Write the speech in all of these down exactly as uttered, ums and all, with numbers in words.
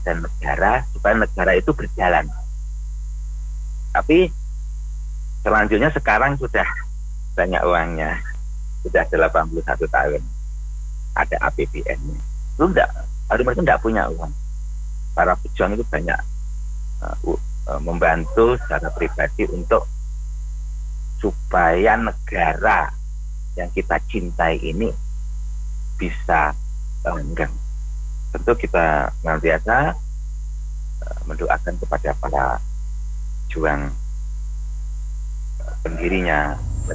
dan negara supaya negara itu berjalan. Tapi selanjutnya sekarang sudah banyak uangnya, sudah delapan puluh satu tahun, ada A P B N-nya. Itu enggak, hari mereka enggak punya uang. Para pejuang itu banyak uh, uh, membantu secara pribadi untuk supaya negara yang kita cintai ini bisa langgeng. Tentu kita senantiasa uh, mendoakan kepada para pejuang uh, pendirinya.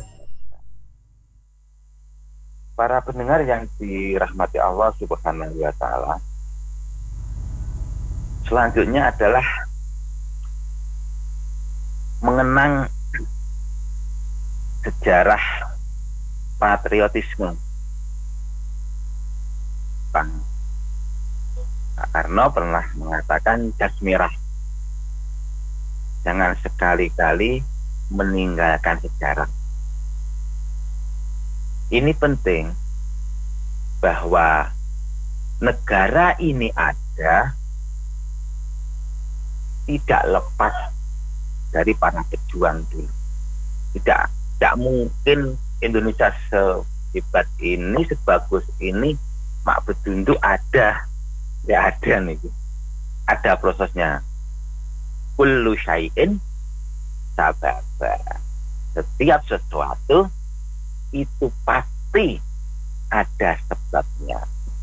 Para pendengar yang dirahmati Allah Subhanahu wa Ta'ala, selanjutnya adalah mengenang sejarah patriotisme. Pak Karno pernah mengatakan jasmirah, jangan sekali-kali meninggalkan sejarah. Ini penting bahwa negara ini ada tidak lepas dari para pejuang dulu. Tidak, tidak mungkin Indonesia sehebat ini, sebagus ini, mak bedunduk ada, ya ada nih, ada prosesnya. Kullu syai'in sababa. Setiap sesuatu itu pasti ada sebabnya.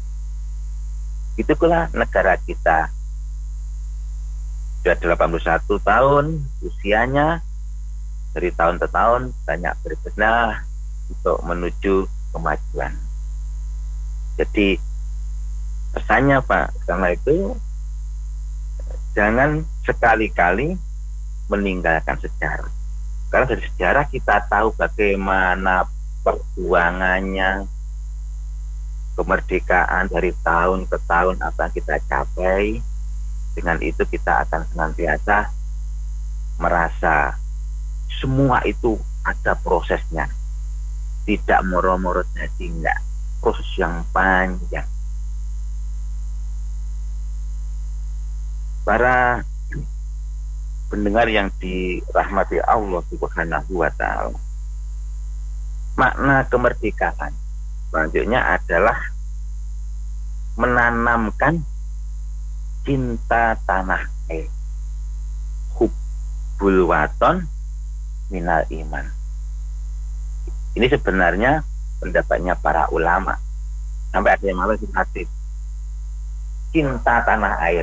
Itulah negara kita. Sudah delapan puluh satu tahun usianya, dari tahun ke tahun banyak berbenah untuk menuju kemajuan. Jadi pesannya Pak, karena itu jangan sekali-kali meninggalkan sejarah. Karena dari sejarah kita tahu bagaimana perjuangannya, kemerdekaan dari tahun ke tahun apa yang kita capai. Dengan itu kita akan senantiasa merasa semua itu ada prosesnya, tidak moro-moro jadi, enggak, proses yang panjang. Para pendengar yang dirahmati Allah Subhanahu wa Ta'ala, makna kemerdekaan selanjutnya adalah menanamkan cinta tanah air, hubbul waton minal iman. Ini sebenarnya pendapatnya para ulama, sampai ada yang malah hadis, cinta tanah air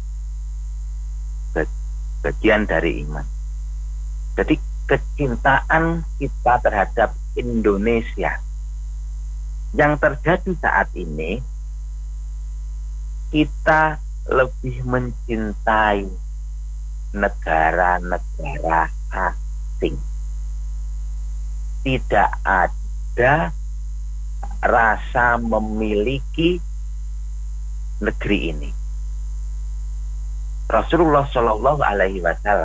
bagian dari iman. Jadi kecintaan kita terhadap Indonesia yang terjadi saat ini, kita lebih mencintai negara-negara asing. Tidak ada rasa memiliki negeri ini. Rasulullah Shallallahu Alaihi Wasallam